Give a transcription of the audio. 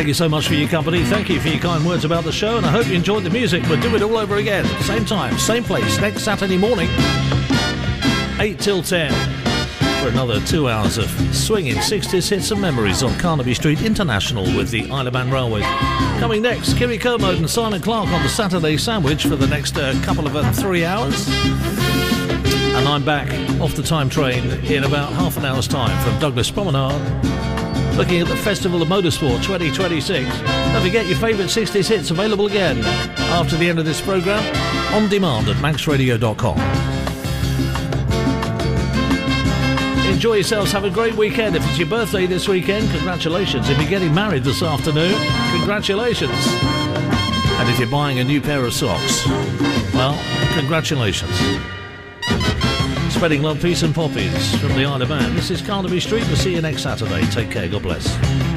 Thank you so much for your company. Thank you for your kind words about the show, and I hope you enjoyed the music. We'll do it all over again. Same time, same place, next Saturday morning, 8 till 10, for another 2 hours of swinging 60s hits and memories on Carnaby Street International with the Isle of Man Railways. Coming next, Kiri Kermode and Simon Clark on the Saturday Sandwich for the next couple of 3 hours. And I'm back off the time train in about half an hour's time from Douglas Promenade, looking at the Festival of Motorsport 2026. Don't forget your favourite 60s hits available again after the end of this programme, on demand at manxradio.com. Enjoy yourselves, have a great weekend. If it's your birthday this weekend, congratulations. If you're getting married this afternoon, congratulations. And if you're buying a new pair of socks, well, congratulations. Spreading love, peace and poppies from the Isle of Man. This is Carnaby Street. We'll see you next Saturday. Take care. God bless.